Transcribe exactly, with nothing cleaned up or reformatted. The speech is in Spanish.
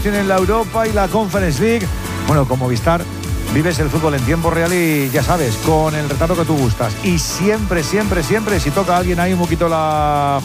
tienen la Europa y la Conference League. Bueno, con Movistar vives el fútbol en tiempo real y ya sabes, con el retardo que tú gustas. Y siempre, siempre, siempre, si toca a alguien ahí un poquito la